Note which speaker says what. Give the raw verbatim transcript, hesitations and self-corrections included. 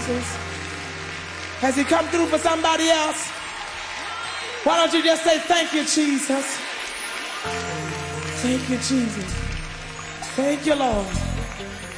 Speaker 1: Jesus? Has he come through for somebody else? Why don't you just say thank you, Jesus? Thank you, Jesus. Thank you, Lord.